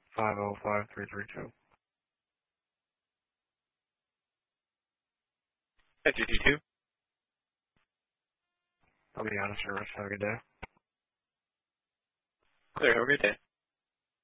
505332. At 222. I'll be honest, service. Have a good day. Clear. Have a great day.